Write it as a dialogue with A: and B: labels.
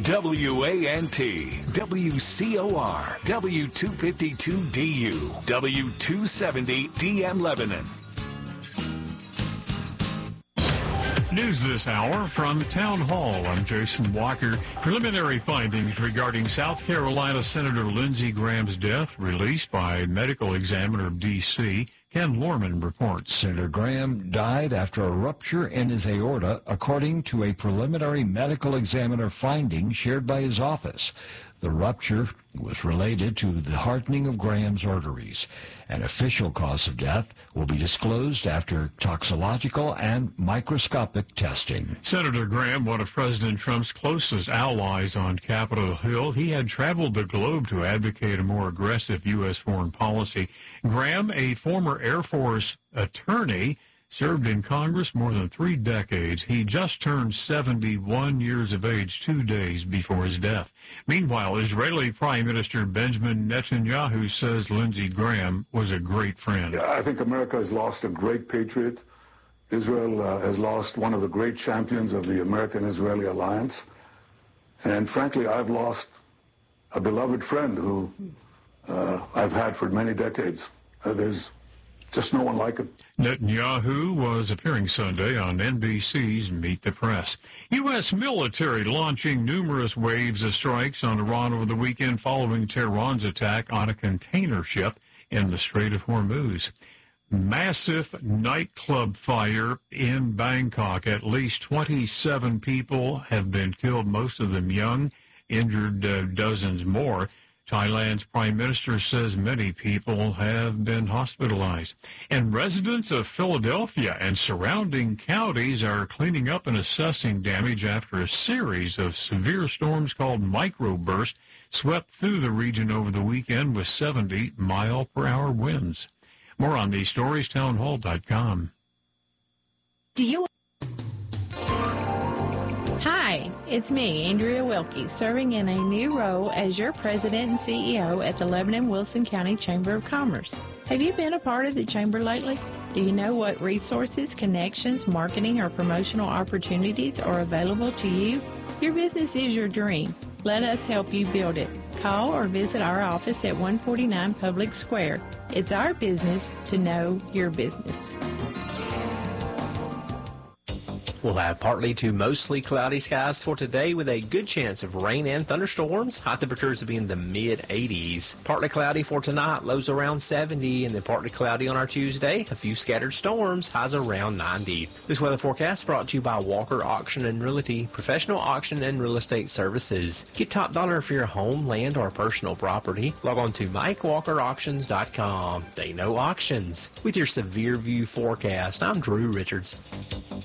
A: WANT, WCOR, W252DU, W270 DM Lebanon.
B: News this hour from Town Hall. I'm Jason Walker. Preliminary findings regarding South Carolina Senator Lindsey Graham's death released by medical examiner of D.C. Ken Lorman reports.
C: Senator Graham died after a rupture in his aorta, according to a preliminary medical examiner finding shared by his office. The rupture was related to the hardening of Graham's arteries. An official cause of death will be disclosed after toxicological and microscopic testing.
B: Senator Graham, one of President Trump's closest allies on Capitol Hill, he had traveled the globe to advocate a more aggressive U.S. foreign policy. Graham, a former Air Force attorney, served in Congress more than 3 decades. He just turned 71 years of age 2 days before his death. Meanwhile, Israeli Prime Minister Benjamin Netanyahu says Lindsey Graham was a great friend.
D: I think America has lost a great patriot. Israel has lost one of the great champions of the American-Israeli alliance. And frankly, I've lost a beloved friend who I've had for many decades. There's just no one like him.
B: Netanyahu was appearing Sunday on NBC's Meet the Press. U.S. military launching numerous waves of strikes on Iran over the weekend following Tehran's attack on a container ship in the Strait of Hormuz. Massive nightclub fire in Bangkok. At least 27 people have been killed, most of them young, injured dozens more. Thailand's prime minister says many people have been hospitalized. And residents of Philadelphia and surrounding counties are cleaning up and assessing damage after a series of severe storms called microburst swept through the region over the weekend with 70-mile-per-hour winds. More on these stories, townhall.com.
E: Hi, it's me, Andrea Wilkie, serving in a new role as your president and CEO at the Lebanon-Wilson County Chamber of Commerce. Have you been a part of the Chamber lately? Do you know what resources, connections, marketing, or promotional opportunities are available to you? Your business is your dream. Let us help you build it. Call or visit our office at 149 Public Square. It's our business to know your business.
F: We'll have partly to mostly cloudy skies for today with a good chance of rain and thunderstorms. High temperatures will be in the mid-80s. Partly cloudy for tonight, lows around 70, and then partly cloudy on our Tuesday. A few scattered storms, highs around 90. This weather forecast brought to you by Walker Auction and Realty, professional auction and real estate services. Get top dollar for your home, land, or personal property. Log on to MikeWalkerAuctions.com. They know auctions. With your severe view forecast, I'm Drew Richards.